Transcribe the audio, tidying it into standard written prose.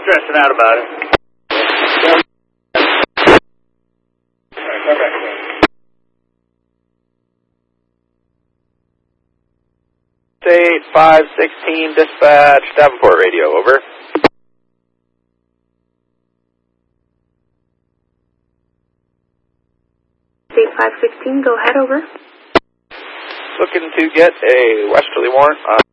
stressing out about it. Come back. State 516 dispatch, Davenport radio, over. State 516, go ahead, over. Looking to get a westerly warrant on